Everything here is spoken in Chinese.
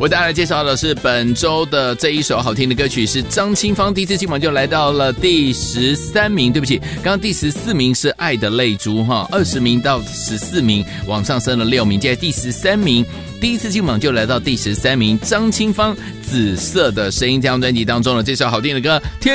为大家介绍的是本周的这一首好听的歌曲，是张清芳第一次进榜就来到了第13名，对不起，刚刚第14名是爱的泪珠20名到14名往上升了6名，接着第13名第一次进榜就来到第13名，张清芳紫色的声音，这张专辑当中的这首好听的歌《天